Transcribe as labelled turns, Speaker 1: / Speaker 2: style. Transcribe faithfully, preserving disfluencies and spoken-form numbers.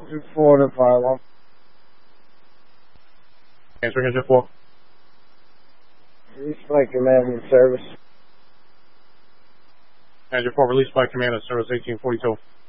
Speaker 1: two four to five one.
Speaker 2: Answering engine four.
Speaker 1: Release by command and service.
Speaker 2: Engine four released by command and service eighteen forty-two.